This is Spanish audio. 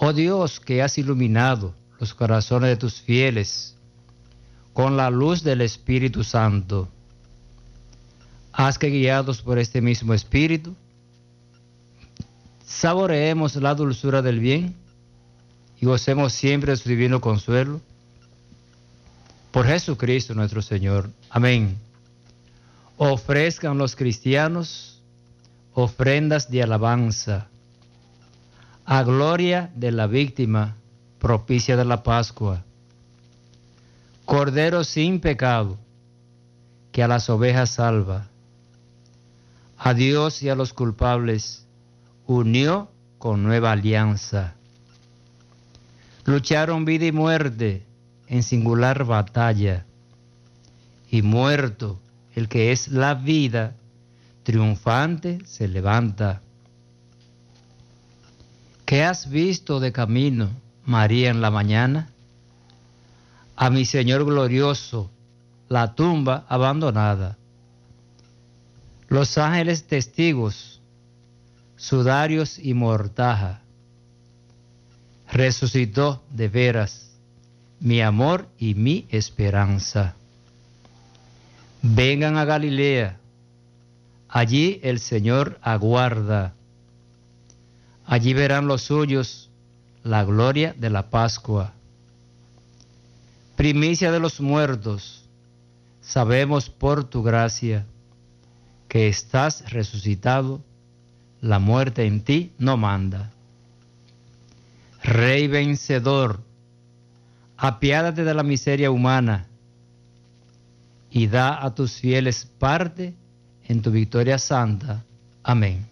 Oh Dios, que has iluminado los corazones de tus fieles con la luz del Espíritu Santo, haz que, guiados por este mismo Espíritu, saboreemos la dulzura del bien y gocemos siempre de su divino consuelo. Por Jesucristo nuestro Señor. Amén. Ofrezcan los cristianos ofrendas de alabanza a gloria de la víctima propicia de la Pascua, Cordero sin pecado, que a las ovejas salva, a Dios y a los culpables unió con nueva alianza. Lucharon vida y muerte en singular batalla, y muerto el que es la vida, triunfante se levanta. ¿Qué has visto de camino, María, en la mañana? A mi Señor glorioso, la tumba abandonada. Los ángeles testigos, sudarios y mortaja. Resucitó de veras mi amor y mi esperanza. Vengan a Galilea, allí el Señor aguarda. Allí verán los suyos la gloria de la Pascua. Primicia de los muertos, sabemos por tu gracia que estás resucitado, la muerte en ti no manda. Rey vencedor, apiádate de la miseria humana y da a tus fieles parte en tu victoria santa. Amén.